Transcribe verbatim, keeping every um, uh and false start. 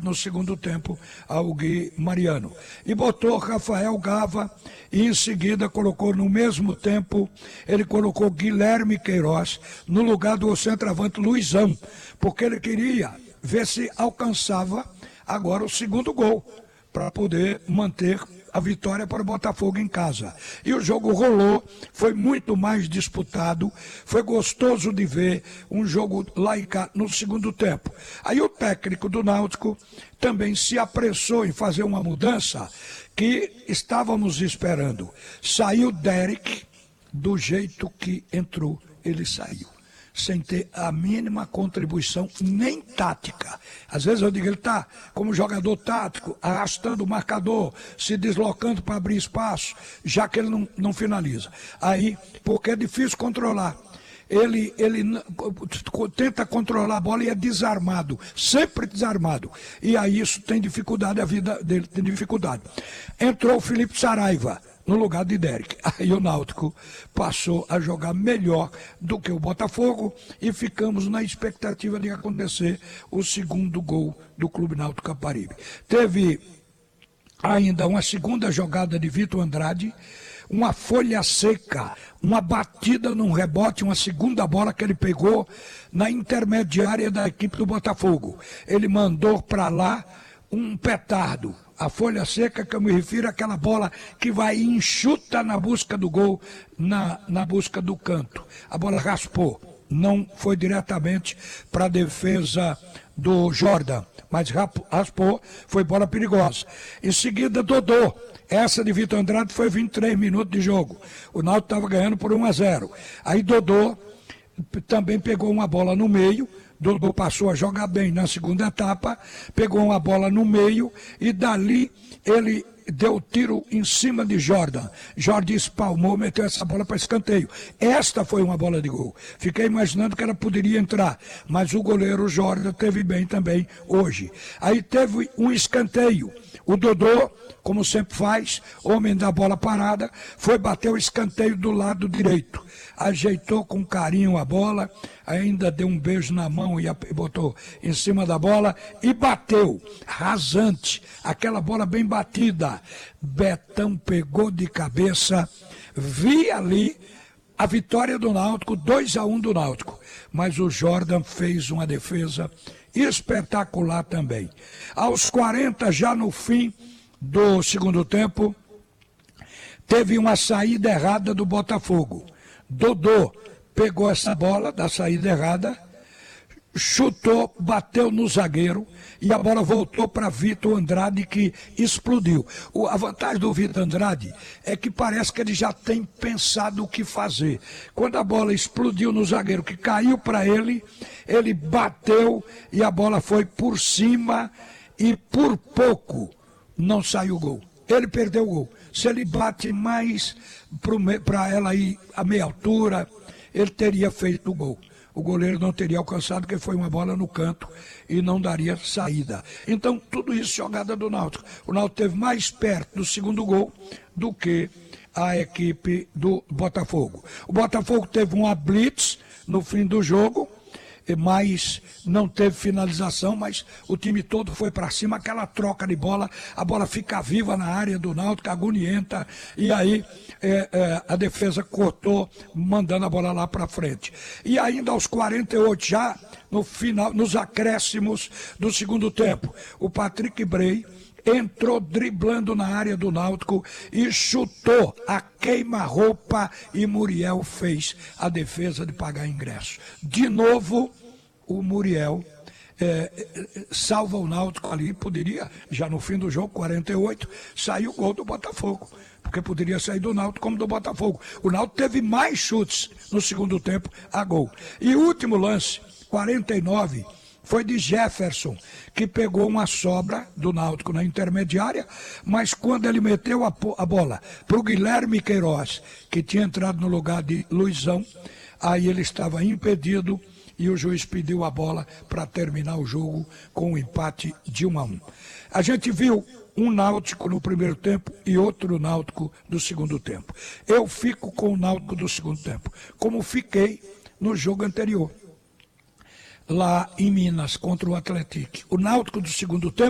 entrado no segundo tempo ao Gui Mariano. E botou Rafael Gava e em seguida colocou no mesmo tempo, ele colocou Guilherme Queiroz no lugar do centroavante Luizão, porque ele queria ver se alcançava agora o segundo gol, para poder manter a vitória para o Botafogo em casa. E o jogo rolou, foi muito mais disputado, foi gostoso de ver um jogo lá e cá no segundo tempo. Aí o técnico do Náutico também se apressou em fazer uma mudança que estávamos esperando. Saiu Derek, do jeito que entrou, ele saiu, sem ter a mínima contribuição, nem tática. Às vezes eu digo, ele está como jogador tático, arrastando o marcador, se deslocando para abrir espaço, já que ele não, não finaliza. Aí, porque é difícil controlar. Ele, ele tenta controlar a bola e é desarmado, sempre desarmado. E aí isso tem dificuldade, a vida dele tem dificuldade. Entrou o Felipe Saraiva no lugar de Derek. Aí o Náutico passou a jogar melhor do que o Botafogo e ficamos na expectativa de acontecer o segundo gol do Clube Náutico Caparibe. Teve ainda uma segunda jogada de Vitor Andrade, uma folha seca, uma batida num rebote, uma segunda bola que ele pegou na intermediária da equipe do Botafogo. Ele mandou para lá um petardo. A folha seca, que eu me refiro, àquela bola que vai enxuta na busca do gol, na, na busca do canto. A bola raspou, não foi diretamente para a defesa do Jordan, mas raspou, foi bola perigosa. Em seguida, Dodô. Essa de Vitor Andrade foi vinte e três minutos de jogo. O Náutico estava ganhando por um a zero. Aí Dodô também pegou uma bola no meio. Dodô passou a jogar bem na segunda etapa, pegou uma bola no meio e dali ele deu tiro em cima de Jordan. Jordan espalmou, meteu essa bola para escanteio. Esta foi uma bola de gol. Fiquei imaginando que ela poderia entrar, mas o goleiro Jordan teve bem também hoje. Aí teve um escanteio. O Dodô, como sempre faz, homem da bola parada, foi bater o escanteio do lado direito. Ajeitou com carinho a bola, ainda deu um beijo na mão e botou em cima da bola e bateu, rasante, aquela bola bem batida. Betão pegou de cabeça, vi ali a vitória do Náutico, dois a um do Náutico, mas o Jordan fez uma defesa espetacular também. Aos quarenta, já no fim do segundo tempo, teve uma saída errada do Botafogo. Dodô pegou essa bola da saída errada, chutou, bateu no zagueiro e a bola voltou para Vitor Andrade, que explodiu. O, a vantagem do Vitor Andrade é que parece que ele já tem pensado o que fazer. Quando a bola explodiu no zagueiro, que caiu para ele, ele bateu e a bola foi por cima e por pouco não saiu o gol. Ele perdeu o gol. Se ele bate mais para ela ir a meia altura, ele teria feito o gol. O goleiro não teria alcançado, porque foi uma bola no canto e não daria saída. Então, tudo isso jogada do Náutico. O Náutico teve mais perto do segundo gol do que a equipe do Botafogo. O Botafogo teve uma blitz no fim do jogo, mas não teve finalização, mas o time todo foi para cima, aquela troca de bola, a bola fica viva na área do Náutico, agonienta, e aí é, é, a defesa cortou, mandando a bola lá para frente. E ainda aos quarenta e oito, já no final, nos acréscimos do segundo tempo, o Patrick Bray entrou driblando na área do Náutico e chutou a queima-roupa e Muriel fez a defesa de pagar ingresso. De novo, o Muriel é, salva o Náutico ali, poderia, já no fim do jogo, quarenta e oito, sair o gol do Botafogo, porque poderia sair do Náutico como do Botafogo. O Náutico teve mais chutes no segundo tempo a gol. E o último lance, quarenta e nove, foi de Jefferson, que pegou uma sobra do Náutico na intermediária, mas quando ele meteu a, a bola para o Guilherme Queiroz, que tinha entrado no lugar de Luizão, aí ele estava impedido e o juiz pediu a bola para terminar o jogo com um empate de um a um. A gente viu um Náutico no primeiro tempo e outro Náutico no segundo tempo. Eu fico com o Náutico do segundo tempo, como fiquei no jogo anterior, lá em Minas, contra o Atlético. O Náutico do segundo tempo